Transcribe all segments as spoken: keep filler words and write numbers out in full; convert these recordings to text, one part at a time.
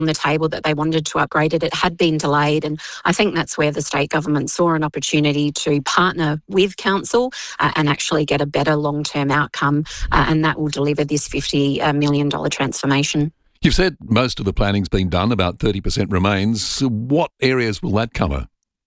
the table that they wanted to upgrade it. It had been delayed, and I think that's where the state government saw an opportunity to partner with council uh, and actually get a better long-term outcome, uh, and that will deliver this fifty million dollars transformation. You've said most of the planning's been done, about thirty percent remains. What areas will that cover?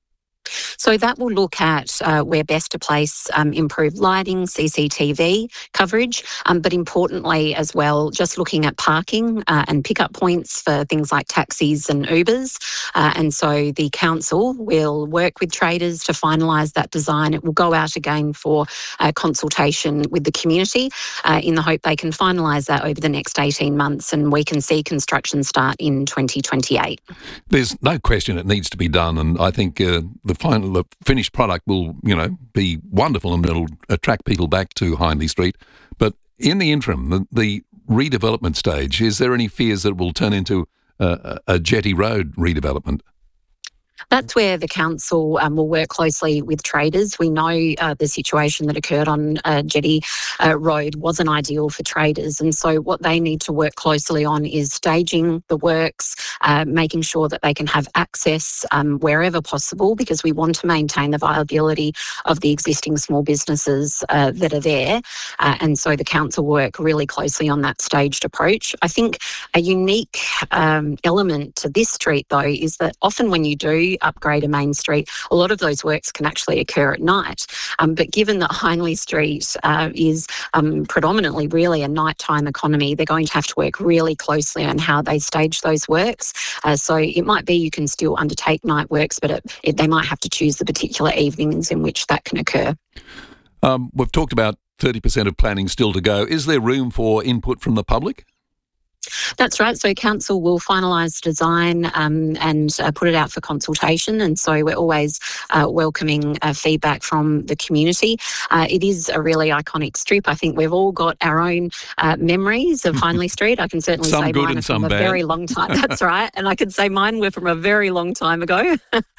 So that will look at uh, where best to place um, improved lighting, C C T V coverage, um, but importantly as well, just looking at parking uh, and pickup points for things like taxis and Ubers. Uh, and so the council will work with traders to finalise that design. It will go out again for uh, consultation with the community uh, in the hope they can finalise that over the next eighteen months, and we can see construction start in twenty twenty-eight. There's no question it needs to be done, and I think uh, the final, the finished product will, you know, be wonderful and it'll attract people back to Hindley Street. But in the interim, the, the redevelopment stage, is there any fears that it will turn into a, a jetty road redevelopment? That's where the council um, will work closely with traders. We know uh, the situation that occurred on uh, Jetty uh, Road wasn't ideal for traders, and so what they need to work closely on is staging the works, uh, making sure that they can have access um, wherever possible, because we want to maintain the viability of the existing small businesses uh, that are there. Uh, and so the council work really closely on that staged approach. I think a unique um, element to this street, though, is that often when you do upgrade a main street, a lot of those works can actually occur at night. Um, but given that Hindley Street uh, is um, predominantly really a nighttime economy, they're going to have to work really closely on how they stage those works. Uh, so it might be you can still undertake night works, but it, it, they might have to choose the particular evenings in which that can occur. Um, we've talked about thirty percent of planning still to go. Is there room for input from the public? That's right. So council will finalise design um, and uh, put it out for consultation, and so we're always uh, welcoming uh, feedback from the community. Uh, it is a really iconic strip. I think we've all got our own uh, memories of Hindley Street. I can certainly some say good mine and are some from bad. a very long time. That's right. And I can say mine were from a very long time ago.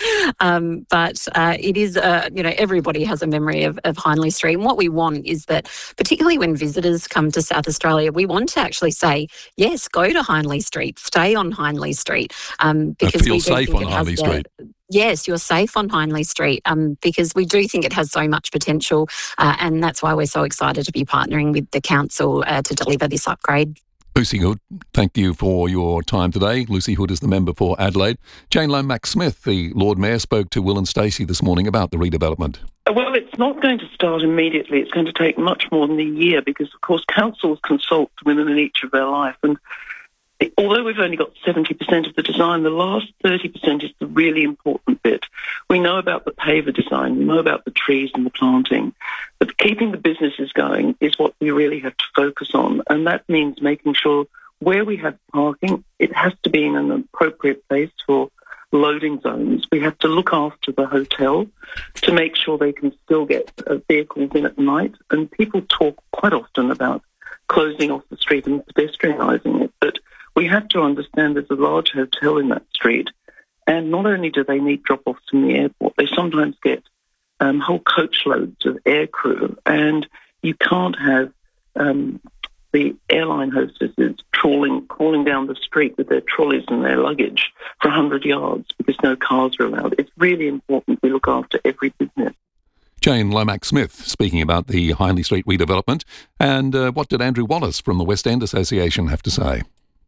um, but uh, it is, uh, you know, everybody has a memory of, of Hindley Street. And what we want is that, particularly when visitors come to South Australia, we want to actually say, yes, go to Hindley Street, stay on Hindley Street. Um, because I feel we do safe think on it Hindley has Street. The, yes, you're safe on Hindley Street um, because we do think it has so much potential, uh, and that's why we're so excited to be partnering with the council uh, to deliver this upgrade. Lucy Hood, thank you for your time today. Lucy Hood is the member for Adelaide. Jane Lomax-Smith, the Lord Mayor, spoke to Will and Stacey this morning about the redevelopment. Well, it's not going to start immediately. It's going to take much more than a year because, of course, councils consult women in each of their life. And although we've only got seventy percent of the design, the last thirty percent is the really important bit. We know about the paver design, we know about the trees and the planting, but keeping the businesses going is what we really have to focus on, and that means making sure where we have parking, it has to be in an appropriate place for loading zones. We have to look after the hotel to make sure they can still get uh, vehicles in at night, and people talk quite often about closing off the street and pedestrianising it, but we have to understand there's a large hotel in that street, and not only do they need drop-offs from the airport, they sometimes get um, whole coach loads of air crew, and you can't have um, the airline hostesses trawling, crawling down the street with their trolleys and their luggage for one hundred yards because no cars are allowed. It's really important we look after every business. Jane Lomax-Smith speaking about the Hindley Street redevelopment. And uh, what did Andrew Wallace from the West End Association have to say?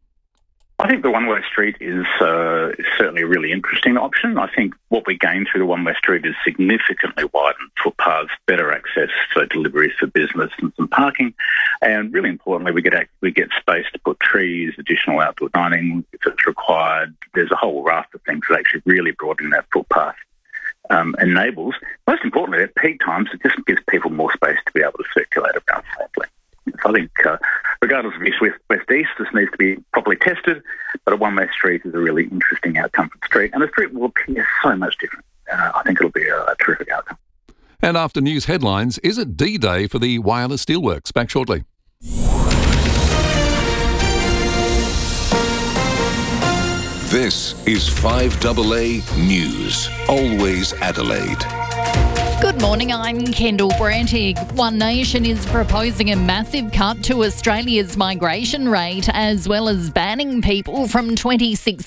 I think the one-way street is, uh, is certainly a really interesting option. I think what we gain through the one-way street is significantly widened footpaths, better access for deliveries for business and some parking, and really importantly, we get we get space to put trees, additional outdoor dining if it's required. There's a whole raft of things that actually really broaden that footpath. Um, enables, most importantly, at peak times, it just gives people more space to be able to circulate around safely. So I think, uh, regardless of east, west, west, east, this needs to be properly tested, but a one-way street is a really interesting outcome for the street, and the street will appear so much different. Uh, I think it'll be a, a terrific outcome. And after news headlines, is it D-Day for the Wireless Steelworks? Back shortly. This is five A A News, always Adelaide. Good Good morning, I'm Kendall Brantig. One Nation is proposing a massive cut to Australia's migration rate, as well as banning people from twenty-six